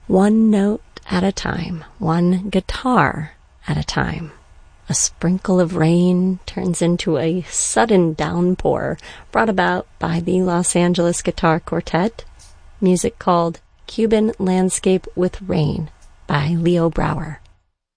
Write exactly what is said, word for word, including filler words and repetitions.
One note at a time, one guitar at a time. A sprinkle of rain turns into a sudden downpour brought about by the Los Angeles Guitar Quartet. Music called Cuban Landscape with Rain by Leo Brouwer.